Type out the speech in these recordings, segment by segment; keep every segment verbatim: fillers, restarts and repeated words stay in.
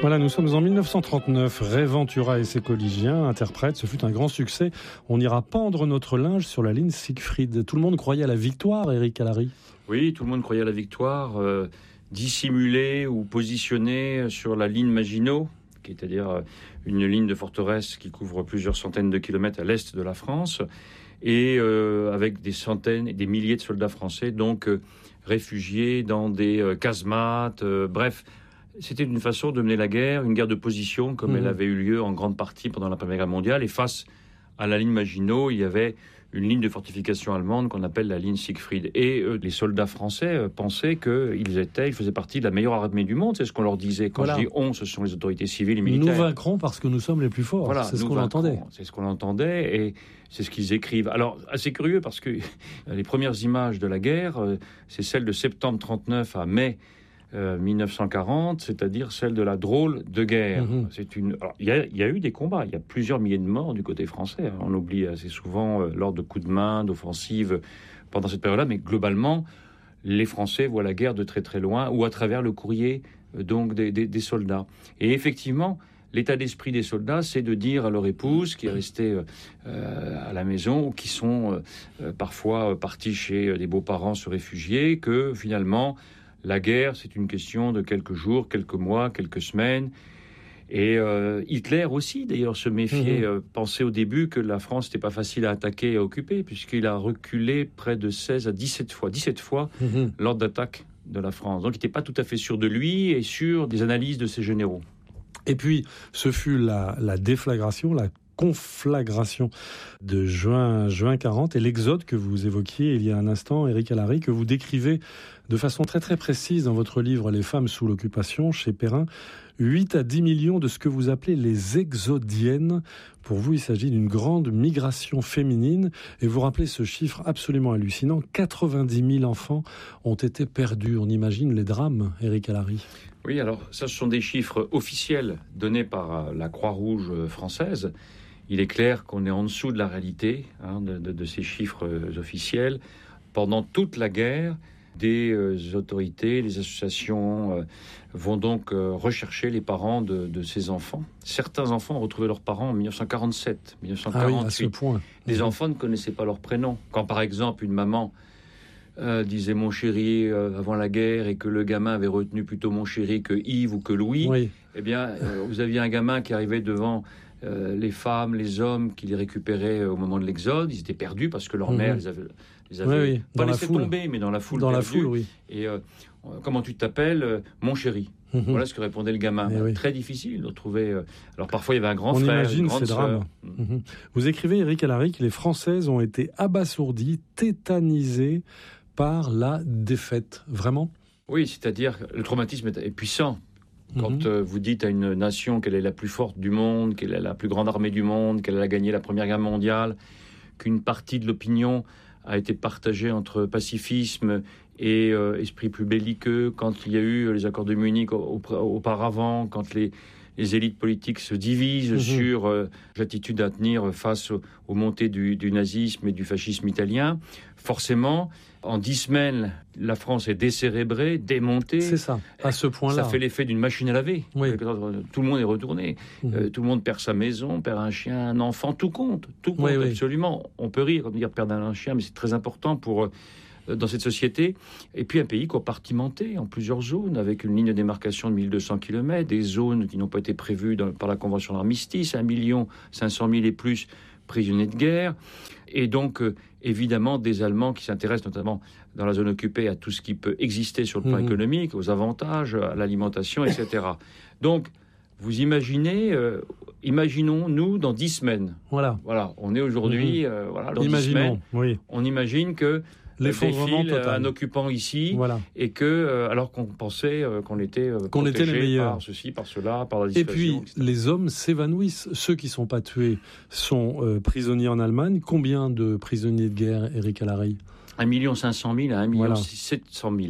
Voilà, nous sommes en mille neuf cent trente-neuf. Ray Ventura et ses collégiens interprètent. Ce fut un grand succès. On ira pendre notre linge sur la ligne Siegfried. Tout le monde croyait à la victoire, Éric Alary. Oui, tout le monde croyait à la victoire, euh, dissimulée ou positionnée sur la ligne Maginot, qui est c'est-à-dire une ligne de forteresse qui couvre plusieurs centaines de kilomètres à l'est de la France, et euh, avec des centaines et des milliers de soldats français, donc euh, réfugiés dans des euh, casemates, euh, bref. C'était une façon de mener la guerre, une guerre de position, comme mmh. elle avait eu lieu en grande partie pendant la Première Guerre mondiale. Et face à la ligne Maginot, il y avait une ligne de fortification allemande qu'on appelle la ligne Siegfried. Et euh, les soldats français euh, pensaient qu'ils étaient, ils faisaient partie de la meilleure armée du monde. C'est ce qu'on leur disait. Quand voilà. je dis on, ce sont les autorités civiles et militaires. Nous vaincrons parce que nous sommes les plus forts. Voilà, c'est ce qu'on entendait. C'est ce qu'on entendait et c'est ce qu'ils écrivent. Alors, assez curieux parce que les premières images de la guerre, euh, c'est celles de septembre trente-neuf à mai Euh, mille neuf cent quarante, c'est-à-dire celle de la drôle de guerre. Mmh. C'est une. Alors, il y a, il y a eu des combats, il y a plusieurs milliers de morts du côté français. Hein. On oublie assez souvent euh, lors de coups de main, d'offensives pendant cette période-là, mais globalement, les Français voient la guerre de très très loin ou à travers le courrier euh, donc des, des, des soldats. Et effectivement, l'état d'esprit des soldats, c'est de dire à leur épouse qui est restée euh, à la maison ou qui sont euh, parfois partis chez des beaux-parents se réfugier que finalement la guerre, c'est une question de quelques jours, quelques mois, quelques semaines. Et euh, Hitler aussi, d'ailleurs, se méfiait, mmh. euh, pensait au début que la France n'était pas facile à attaquer et à occuper, puisqu'il a reculé près de seize à dix-sept fois, dix-sept fois mmh. lors d'attaques de la France. Donc il n'était pas tout à fait sûr de lui et sûr des analyses de ses généraux. Et puis, ce fut la, la déflagration, la conflagration de juin, juin quarante et l'exode que vous évoquiez il y a un instant, Éric Alary, que vous décrivez de façon très très précise dans votre livre Les femmes sous l'occupation, chez Perrin. huit à dix millions de ce que vous appelez les exodiennes. Pour vous, il s'agit d'une grande migration féminine. Et vous rappelez ce chiffre absolument hallucinant. quatre-vingt-dix mille enfants ont été perdus. On imagine les drames, Éric Alary. Oui, alors ça, ce sont des chiffres officiels donnés par la Croix-Rouge française. Il est clair qu'on est en dessous de la réalité hein, de, de, de ces chiffres officiels. Pendant toute la guerre, des euh, autorités, les associations euh, vont donc euh, rechercher les parents de, de ces enfants. Certains enfants ont retrouvé leurs parents en dix-neuf cent quarante-sept, dix-neuf cent quarante-huit. Ah oui, à ce point. Les mmh. enfants ne connaissaient pas leur prénom. Quand par exemple une maman euh, disait mon chéri euh, avant la guerre et que le gamin avait retenu plutôt mon chéri que Yves ou que Louis, oui. eh bien euh, vous aviez un gamin qui arrivait devant Euh, les femmes, les hommes qui les récupéraient euh, au moment de l'exode, ils étaient perdus parce que leur mmh. mère les avait, les avait oui, oui. pas laissés tomber, mais dans la foule. Dans perdue. la foule, oui. Et euh, comment tu t'appelles euh, mon chéri. Mmh. Voilà ce que répondait le gamin. Oui. Très difficile de trouver. Euh... Alors parfois il y avait un grand On frère, imagine une grande ces sœur. drames. Mmh. Vous écrivez, Éric Alary, que les Françaises ont été abasourdies, tétanisées par la défaite. Vraiment ? Oui, c'est-à-dire le traumatisme est puissant. Quand euh, vous dites à une nation qu'elle est la plus forte du monde, qu'elle est la plus grande armée du monde, qu'elle a gagné la Première Guerre mondiale, qu'une partie de l'opinion a été partagée entre pacifisme et euh, esprit plus belliqueux, quand il y a eu les accords de Munich auparavant, quand les, les élites politiques se divisent mmh. sur euh, l'attitude à tenir face aux, aux montées du, du nazisme et du fascisme italien, forcément, en dix semaines, la France est décérébrée, démontée. C'est ça, à ce point-là. Ça fait l'effet d'une machine à laver. Oui. Tout le monde est retourné. Mmh. Euh, tout le monde perd sa maison, perd un chien, un enfant, tout compte. Tout compte, oui, absolument. Oui. On peut rire, comme dire perdre un chien, mais c'est très important pour... Euh, dans cette société, et puis un pays compartimenté en plusieurs zones, avec une ligne de démarcation de mille deux cents kilomètres, des zones qui n'ont pas été prévues dans, par la Convention d'armistice, un million cinq cent mille et plus prisonniers de guerre, et donc euh, évidemment des Allemands qui s'intéressent notamment dans la zone occupée à tout ce qui peut exister sur le plan mmh. économique, aux avantages, à l'alimentation, et cetera. Donc, vous imaginez, euh, imaginons nous dans dix semaines. Voilà. Voilà, on est aujourd'hui, mmh. euh, voilà, dans imaginons, dix semaines, oui. on imagine que l'effondrement total. Un occupant ici, voilà. et que, euh, alors qu'on pensait euh, qu'on était euh, qu'on était les meilleurs par ceci, par cela, par la dissuasion. Et puis, et cetera. Les hommes s'évanouissent. Ceux qui ne sont pas tués sont euh, prisonniers en Allemagne. Combien de prisonniers de guerre, Éric Alary ? un million cinq cent mille à un million sept cent mille.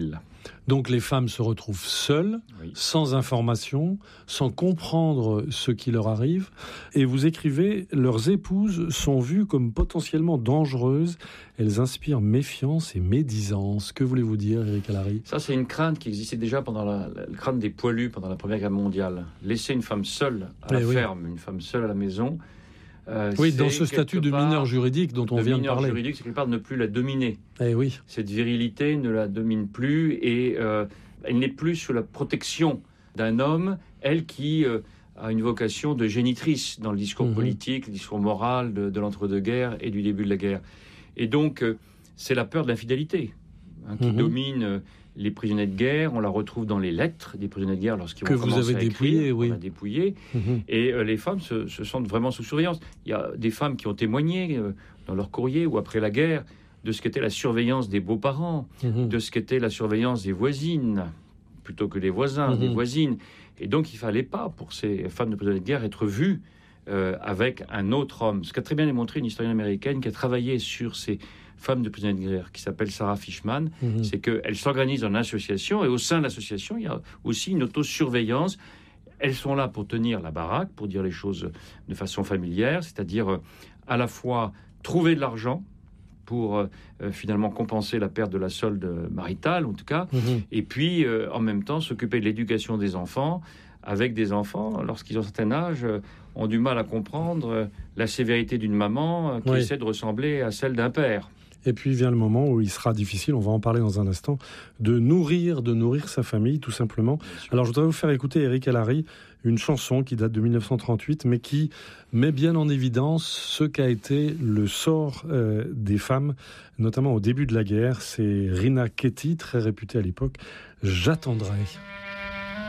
Donc les femmes se retrouvent seules, oui. sans information, sans comprendre ce qui leur arrive. Et vous écrivez, leurs épouses sont vues comme potentiellement dangereuses. Elles inspirent méfiance et médisance. Que voulez-vous dire, Éric Alary ? Ça, c'est une crainte qui existait déjà pendant la, la le crainte des poilus pendant la Première Guerre mondiale. Laisser une femme seule à la eh ferme, oui. une femme seule à la maison. Euh, oui, dans ce statut de mineur juridique dont on vient de parler. Mineur juridique, c'est quelque part de ne plus la dominer. Eh oui. Cette virilité ne la domine plus et euh, elle n'est plus sous la protection d'un homme, elle qui euh, a une vocation de génitrice dans le discours mmh. politique, le discours moral de, de l'entre-deux-guerres et du début de la guerre. Et donc, euh, c'est la peur de l'infidélité hein, qui mmh. domine euh, les prisonniers de guerre. On la retrouve dans les lettres des prisonniers de guerre lorsqu'ils que vont commencer vous avez à écrire. Dépouillé, oui. On a dépouillé. Mmh. Et euh, les femmes se, se sentent vraiment sous surveillance. Il y a des femmes qui ont témoigné euh, dans leur courrier ou après la guerre de ce qu'était la surveillance des beaux-parents, mmh. de ce qu'était la surveillance des voisines, plutôt que des voisins, mmh. des voisines. Et donc, il ne fallait pas, pour ces femmes de prisonniers de guerre, être vues euh, avec un autre homme. Ce qu'a très bien démontré une historienne américaine qui a travaillé sur ces femmes de prisonniers de guerre, qui s'appelle Sarah Fishman, mmh. c'est qu'elles s'organisent en association, et au sein de l'association, il y a aussi une autosurveillance. Elles sont là pour tenir la baraque, pour dire les choses de façon familière, c'est-à-dire euh, à la fois trouver de l'argent, pour euh, finalement compenser la perte de la solde maritale, en tout cas, mmh. et puis euh, en même temps s'occuper de l'éducation des enfants, avec des enfants, lorsqu'ils ont un certain âge, euh, ont du mal à comprendre euh, la sévérité d'une maman euh, qui oui. essaie de ressembler à celle d'un père. Et puis vient le moment où il sera difficile, on va en parler dans un instant, de nourrir, de nourrir sa famille, tout simplement. Alors je voudrais vous faire écouter, Éric Alary, une chanson qui date de dix-neuf cent trente-huit, mais qui met bien en évidence ce qu'a été le sort euh, des femmes, notamment au début de la guerre. C'est Rina Ketty, très réputée à l'époque, « J'attendrai ».